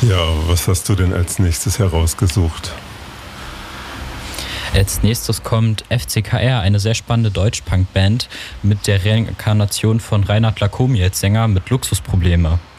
Ja, was hast du denn als nächstes herausgesucht? Als nächstes kommt FCKR, eine sehr spannende Deutsch-Punk-Band mit der Reinkarnation von Reinhard Lacomi als Sänger mit Luxusprobleme.